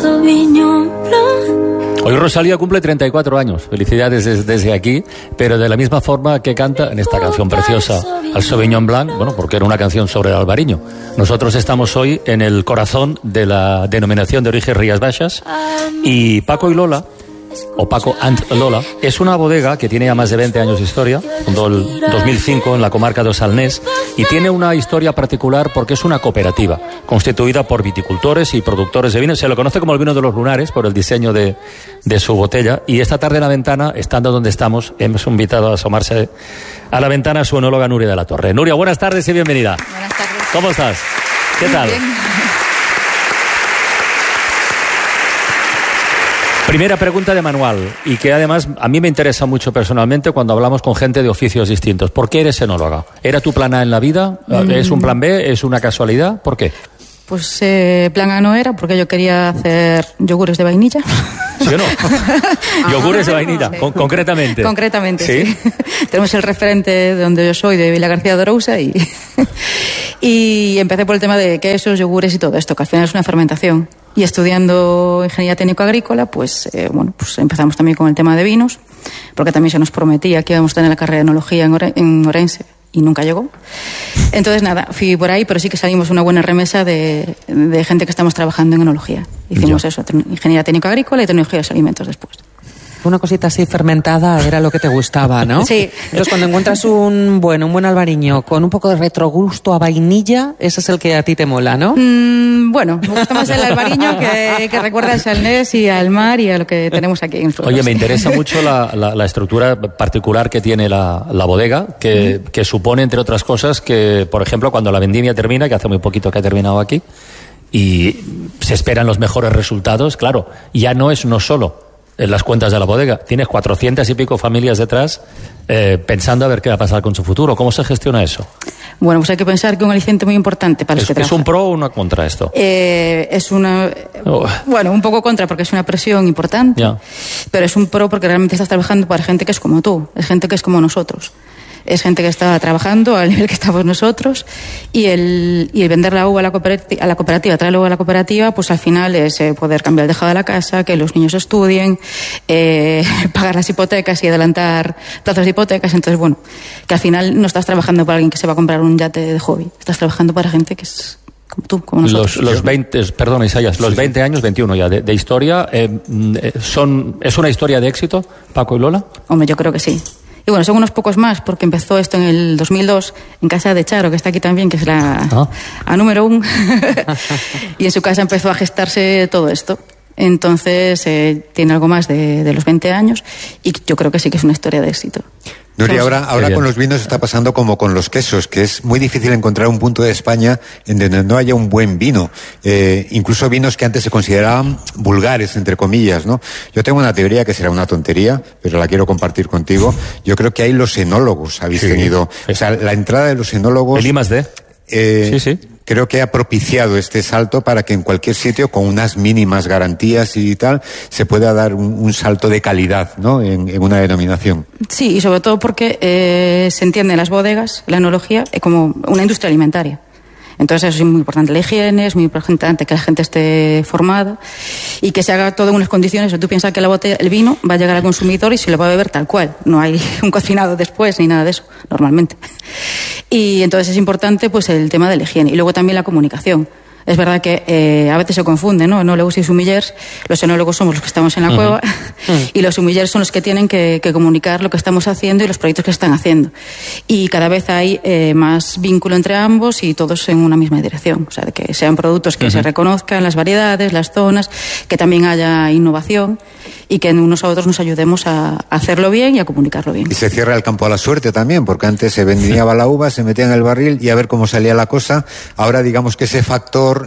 Sauvignon Blanc. Hoy Rosalía cumple 34 años, felicidades desde aquí, pero de la misma forma que canta en esta canción preciosa al Sauvignon Blanc, bueno, porque era una canción sobre el albariño. Nosotros estamos hoy en el corazón de la denominación de origen Rías Baixas y Paco y Lola, o Paco and Lola, es una bodega que tiene ya más de 20 años de historia, fundó el 2005 en la comarca de Osalnés y tiene una historia particular porque es una cooperativa constituida por viticultores y productores de vino. Se lo conoce como el vino de los lunares por el diseño de su botella, y esta tarde en la ventana, estando donde estamos, hemos invitado a asomarse a la ventana a su enóloga Nuria de la Torre. Nuria, buenas tardes y bienvenida. Buenas tardes. ¿Cómo estás? ¿Qué tal? Bien. Primera pregunta de manual, y que además a mí me interesa mucho personalmente cuando hablamos con gente de oficios distintos. ¿Por qué eres enóloga? ¿Era tu plan A en la vida? ¿Es un plan B? ¿Es una casualidad? ¿Por qué? Pues plan A no era, porque yo quería hacer yogures de vainilla. ¿Sí o no? Yogures de vainilla, concretamente. Concretamente, sí. Tenemos el referente de donde yo soy, de Vila García de Arousa, y empecé por el tema de quesos, yogures y todo esto, que al final es una fermentación. Y estudiando ingeniería técnico-agrícola, pues empezamos también con el tema de vinos, porque también se nos prometía que íbamos a tener la carrera de enología en Orense, y nunca llegó. Entonces, nada, fui por ahí, pero sí que salimos una buena remesa de gente que estamos trabajando en enología. Hicimos eso, ingeniería técnico-agrícola y tecnología de los alimentos después. Una cosita así fermentada era lo que te gustaba, ¿no? Sí. Entonces, cuando encuentras un buen albariño con un poco de retrogusto a vainilla, ese es el que a ti te mola, ¿no? Bueno, me gusta más el albariño que recuerda al Salnés y al mar y a lo que tenemos aquí en Flores. Oye, me interesa mucho la estructura particular que tiene la bodega, que supone, entre otras cosas, que, por ejemplo, cuando la vendimia termina, que hace muy poquito que ha terminado aquí, y se esperan los mejores resultados, claro, ya no solo en las cuentas de la bodega. Tienes 400 y pico familias detrás pensando a ver qué va a pasar con su futuro. ¿Cómo se gestiona eso? Bueno, pues hay que pensar que un aliciente muy importante para los que trabajan. ¿Es un pro o una contra esto? Es una... Bueno, un poco contra porque es una presión importante, pero es un pro porque realmente estás trabajando para gente que es como tú, es gente que es como nosotros. Es gente que está trabajando al nivel que estamos nosotros, y el vender la uva a la cooperativa, traer la uva a la cooperativa, pues al final es poder cambiar el tejado de la casa, que los niños estudien, pagar las hipotecas y adelantar plazos de hipotecas. Entonces, bueno, que al final no estás trabajando para alguien que se va a comprar un yate de hobby, estás trabajando para gente que es como tú, como nosotros. Los 20, perdón, Isaías, los 20 años, 21 ya, de historia, ¿es una historia de éxito, Paco y Lola? Hombre, yo creo que sí. Y bueno, son unos pocos más, porque empezó esto en el 2002 en casa de Charo, que está aquí también, que es la número 1. Y en su casa empezó a gestarse todo esto. Entonces, tiene algo más de los 20 años, y yo creo que sí que es una historia de éxito. Nuria, ahora con los vinos está pasando como con los quesos, que es muy difícil encontrar un punto de España en donde no haya un buen vino. Incluso vinos que antes se consideraban vulgares, entre comillas, ¿no? Yo tengo una teoría que será una tontería, pero la quiero compartir contigo. Yo creo que ahí los enólogos habéis tenido... O sea, la entrada de los enólogos... El I+D. Sí. Creo que ha propiciado este salto para que en cualquier sitio, con unas mínimas garantías y tal, se pueda dar un salto de calidad, ¿no? En una denominación. Sí, y sobre todo porque se entiende en las bodegas, la enología, como una industria alimentaria. Entonces eso es muy importante, la higiene, es muy importante que la gente esté formada y que se haga todo en unas condiciones. Tú piensas que el vino va a llegar al consumidor y se lo va a beber tal cual. No hay un cocinado después ni nada de eso, normalmente. Y entonces es importante pues el tema de la higiene y luego también la comunicación. Es verdad que a veces se confunde, ¿no? Enólogos y sommeliers. Los enólogos somos los que estamos en la cueva y los sommeliers son los que tienen que comunicar lo que estamos haciendo y los proyectos que están haciendo. Y cada vez hay más vínculo entre ambos y todos en una misma dirección. O sea, de que sean productos que se reconozcan, las variedades, las zonas, que también haya innovación y que unos a otros nos ayudemos a hacerlo bien y a comunicarlo bien. Y se cierra el campo a la suerte también, porque antes se vendía la uva, se metía en el barril y a ver cómo salía la cosa. Ahora digamos que ese factor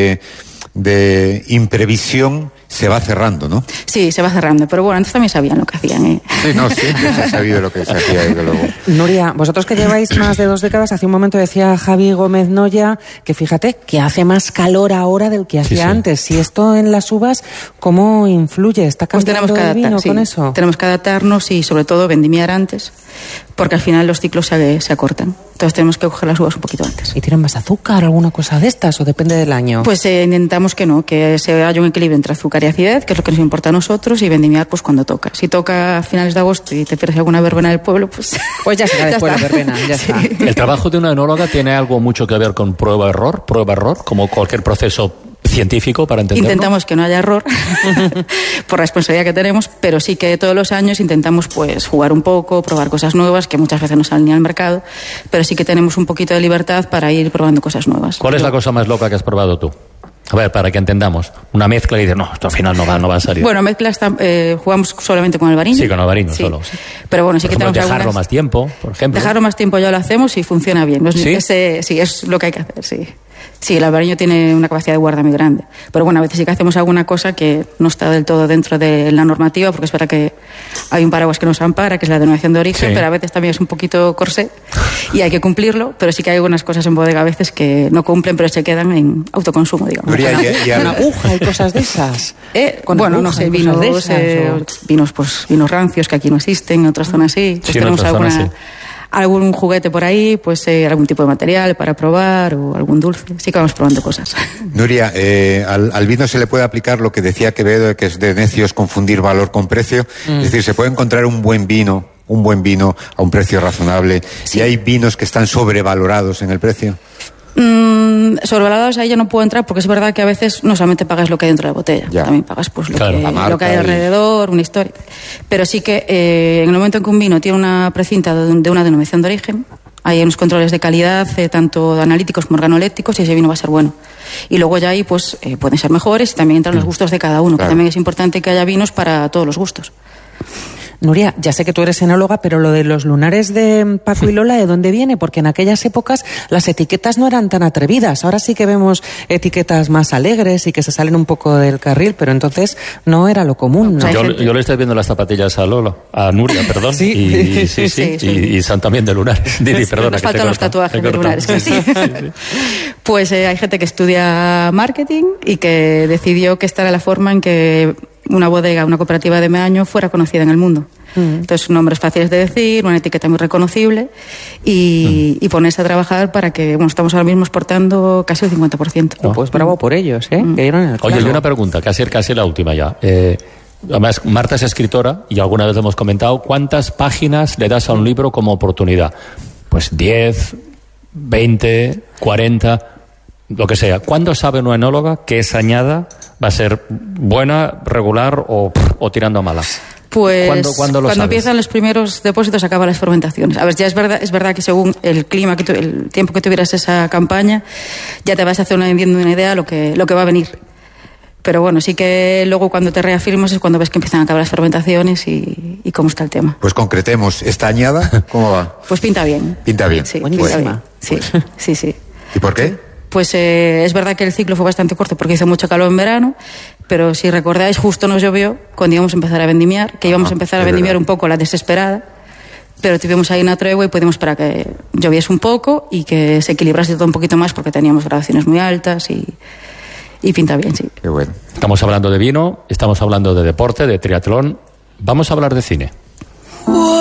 de imprevisión se va cerrando, ¿no? Sí, se va cerrando, pero bueno, antes también sabían lo que hacían, ¿eh? Sí, no, siempre se ha sabido lo que se hacía, desde luego. Nuria, vosotros que lleváis más de 2 décadas, hace un momento decía Javi Gómez Noya que fíjate que hace más calor ahora del que hacía antes. Si esto en las uvas, ¿cómo influye? ¿Está cambiando el vino con eso? Tenemos que adaptarnos y sobre todo vendimiar antes, porque al final los ciclos se acortan. Entonces tenemos que coger las uvas un poquito antes. ¿Y tienen más azúcar, alguna cosa de estas, o depende del año? Pues intentamos que no, que se haya un equilibrio entre azúcar y acidez, que es lo que nos importa a nosotros, y vendimiar pues cuando toca. Si toca a finales de agosto y te pierdes alguna verbena del pueblo, pues ya será después la verbena, ya está. ¿El trabajo de una enóloga tiene algo mucho que ver con prueba-error, como cualquier proceso científico, para entenderlo? Intentamos que no haya error por la responsabilidad que tenemos, pero sí que todos los años intentamos pues jugar un poco, probar cosas nuevas que muchas veces no salen ni al mercado, pero sí que tenemos un poquito de libertad para ir probando cosas nuevas. ¿Cuál es la cosa más loca que has probado tú? A ver, para que entendamos. Una mezcla y dices, no, esto al final no va a salir. Bueno, mezclas jugamos solamente con albariño. Sí, con albariño solo. Sí. Pero bueno, sí que tenemos dejarlo algunas... más tiempo, por ejemplo. Dejarlo más tiempo ya lo hacemos y funciona bien. ¿Sí? Sí, es lo que hay que hacer, sí. Sí, el albariño tiene una capacidad de guarda muy grande. Pero bueno, a veces sí que hacemos alguna cosa que no está del todo dentro de la normativa, porque es verdad que hay un paraguas que nos ampara, que es la denominación de origen, sí, pero a veces también es un poquito corsé y hay que cumplirlo, pero sí que hay algunas cosas en bodega a veces que no cumplen, pero se quedan en autoconsumo, digamos. Con aguja y cosas de esas. Bueno, no sé, vinos rancios que aquí no existen, en otras zonas sí. Pues sí, tenemos algún juguete por ahí, pues algún tipo de material para probar o algún dulce. Sí que vamos probando cosas. Nuria, al vino se le puede aplicar lo que decía Quevedo, que es de necios confundir valor con precio. Es decir, se puede encontrar un buen vino a un precio razonable. Sí. Y hay vinos que están sobrevalorados en el precio. Sobrevalorados ahí yo no puedo entrar, porque es verdad que a veces no solamente pagas lo que hay dentro de la botella, también pagas pues lo que hay alrededor, una historia. Pero sí que en el momento en que un vino tiene una precinta de una denominación de origen, hay unos controles de calidad, tanto analíticos como organolépticos, y ese vino va a ser bueno. Y luego ya ahí pues pueden ser mejores, y también entran los gustos de cada uno, que también es importante que haya vinos para todos los gustos. Nuria, ya sé que tú eres enóloga, pero lo de los lunares de Paco y Lola, ¿de dónde viene? Porque en aquellas épocas las etiquetas no eran tan atrevidas. Ahora sí que vemos etiquetas más alegres y que se salen un poco del carril, pero entonces no era lo común, ¿no? Yo le estoy viendo las zapatillas a Nuria, perdón. ¿Sí? Y son también de lunares. Didi, perdona. Nos faltan los tatuajes de lunares. Sí. Pues hay gente que estudia marketing y que decidió que esta era la forma en que una bodega, una cooperativa de meaño fuera conocida en el mundo. Entonces, nombres fáciles de decir, una etiqueta muy reconocible y ponerse a trabajar para que, estamos ahora mismo exportando casi el 50%. Pues bravo por ellos, ¿eh? Que dieron el Oye, y una pregunta, casi la última ya. Además, Marta es escritora y alguna vez hemos comentado, ¿cuántas páginas le das a un libro como oportunidad? Pues 10, 20, 40, lo que sea. ¿Cuándo sabe una enóloga que esa añada va a ser buena, regular o tirando a mala? Pues cuando empiezan los primeros depósitos acaban las fermentaciones. A ver, ya es verdad que según el clima, el tiempo que tuvieras esa campaña, ya te vas a hacer una idea lo que va a venir. Pero bueno, sí que luego cuando te reafirmas es cuando ves que empiezan a acabar las fermentaciones y cómo está el tema. Pues concretemos, ¿esta añada cómo va? Pues pinta bien. Pinta bien. Sí, pinta bien. Sí. ¿Y por qué? Pues es verdad que el ciclo fue bastante corto porque hizo mucho calor en verano, pero si recordáis, justo nos llovió cuando íbamos a empezar a vendimiar, que íbamos a empezar a vendimiar un poco la desesperada, pero tuvimos ahí una tregua y pudimos esperar que lloviese un poco y que se equilibrase todo un poquito más porque teníamos graduaciones muy altas y pinta bien, sí. Qué bueno. Estamos hablando de vino, estamos hablando de deporte, de triatlón. Vamos a hablar de cine.